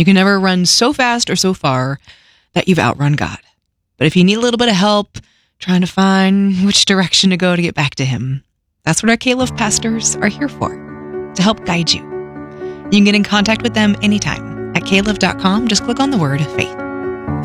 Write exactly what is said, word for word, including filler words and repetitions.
You can never run so fast or so far that you've outrun God. But if you need a little bit of help trying to find which direction to go to get back to him, that's what our K-Love pastors are here for, to help guide you. You can get in contact with them anytime at k love dot com. Just click on the word faith.